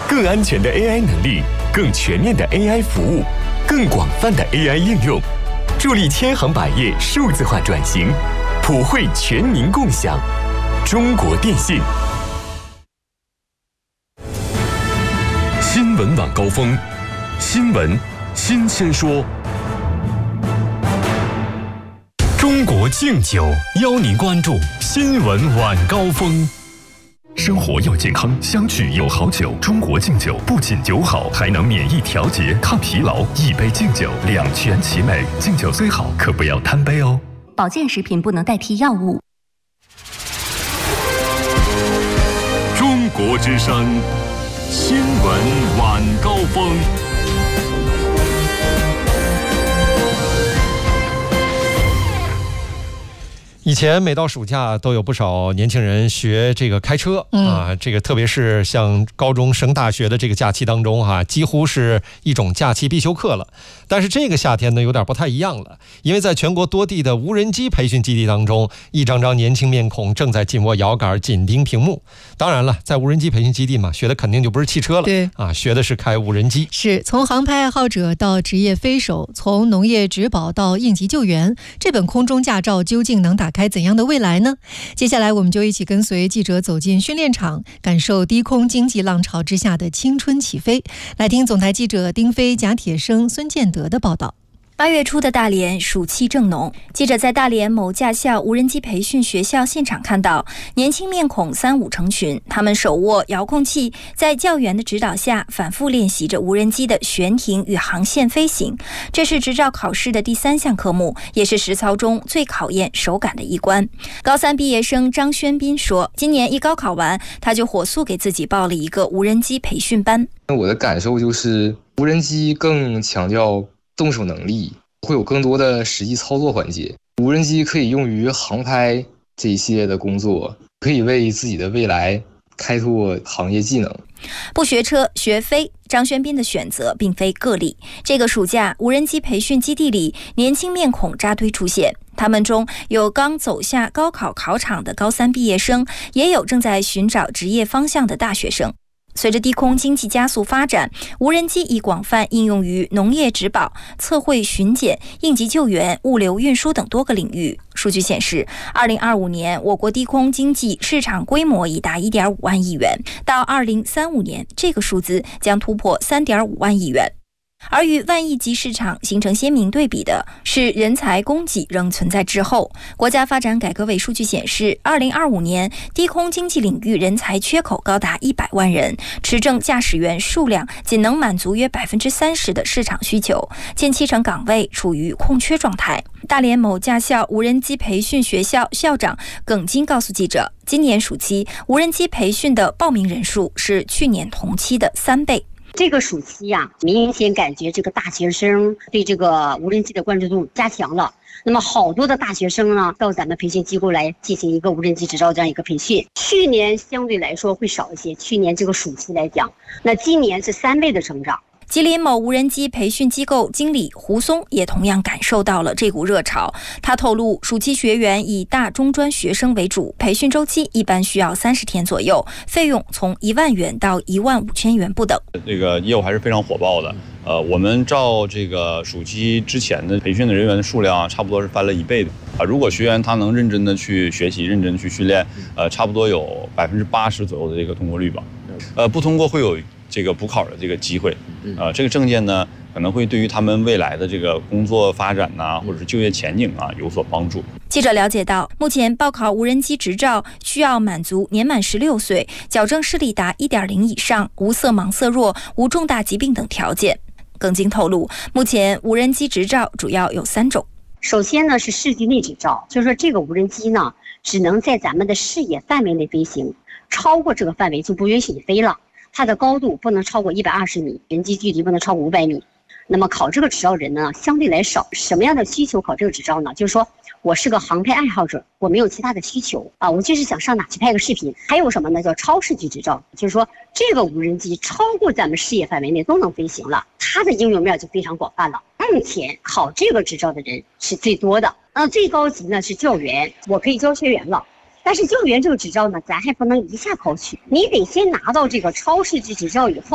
更安全的 AI 能力，更全面的 AI 服务，更广泛的 AI 应用，助力千行百业数字化转型，普惠全民共享。中国电信。新闻晚高峰，新闻新鲜说。中国敬酒邀您关注新闻晚高峰。生活要健康，相聚有好酒。中国敬酒不仅酒好，还能免疫调节、抗疲劳。一杯敬酒，两全其美。敬酒虽好，可不要贪杯哦。 保健食品不能代替药物。 中国之声，新闻晚高峰。 以前每到暑假都有不少年轻人学这个开车这个特别是像高中升大学的这个假期当中几乎是一种假期必修课了。但是这个夏天呢有点不太一样了，因为在全国多地的无人机培训基地当中，一张张年轻面孔正在紧握摇杆紧盯屏幕。当然了，在无人机培训基地嘛，学的肯定就不是汽车了， 对学的是开无人机。 是从航拍爱好者到职业飞手，从农业植保到应急救援，这本空中驾照究竟能打开怎样的未来呢？接下来我们就一起跟随记者走进训练场，感受低空经济浪潮之下的青春起飞。来听总台记者丁飞、贾铁生、孙建德的报道。 8月初的大连暑气正浓，记者在大连某驾校无人机培训学校现场看到，年轻面孔三五成群，他们手握遥控器，在教员的指导下反复练习着无人机的悬停与航线飞行。这是执照考试的第3项科目，也是实操中最考验手感的一关。高3毕业生张轩斌说，今年一高考完，他就火速给自己报了一个无人机培训班。 我的感受就是，无人机更强调动手能力，会有更多的实际操作环节。无人机可以用于航拍这一系列的工作，可以为自己的未来开拓行业技能。 不学车学飞，张轩斌的选择并非个例。这个暑假，无人机培训基地里，年轻面孔扎堆出现。他们中有刚走下高考考场的高3毕业生，也有正在寻找职业方向的大学生。随着低空经济加速发展，无人机已广泛应用于农业植保、测绘巡检、应急救援、物流运输等多个领域。数据显示，2025年我国低空经济市场规模已达1.5万亿元，到2035年，这个数字将突破3.5万亿元。而与万亿级市场形成鲜明对比的是，人才供给仍存在滞后。国家发展改革委数据显示，2025年低空经济领域人才缺口高达100万人，持证驾驶员数量仅能满足约30%的市场需求，近70%岗位处于空缺状态。大连某驾校无人机培训学校校长耿金告诉记者，今年暑期无人机培训的报名人数是去年同期的3倍。 这个暑期明显感觉这个大学生对这个无人机的关注度加强了。那么好多的大学生呢，到咱们培训机构来进行一个无人机执照这样一个培训。去年相对来说会少一些，去年这个暑期来讲，那今年是3倍的成长。 吉林某无人机培训机构经理胡松也同样感受到了这股热潮。他透露，暑期学员以大中专学生为主，培训周期一般需要30天左右，费用从1万元到1万5千元不等。 这个业务还是非常火爆的。我们照这个暑期之前的培训的人员的数量，差不多是翻了1倍的。如果学员他能认真的去学习，认真去训练，差不多有80%左右的这个通过率吧。不通过会有这个补考的这个机会，这个证件呢可能会对于他们未来的这个工作发展或者是就业前景有所帮助。 记者了解到，目前报考无人机执照需要满足年满16岁、矫正视力达1.0以上、无色盲色弱、无重大疾病等条件。耿金透露，目前无人机执照主要有3种。 首先呢是视距内执照，就是说这个无人机呢只能在咱们的视野范围内飞行，超过这个范围就不允许你飞了。它的高度不能超过120米，人机距离不能超过500米。那么考这个执照人呢相对来少。什么样的需求考这个执照呢？就是说我是个航拍爱好者，我没有其他的需求我就是想上哪去拍个视频。还有什么呢？叫超视距执照，就是说这个无人机超过咱们视野范围内都能飞行了，它的应用面就非常广泛了。目前考这个执照的人是最多的。最高级呢是教员，我可以教学员了。但是教员这个执照呢，咱还不能一下考取，你得先拿到这个超视距执照以后。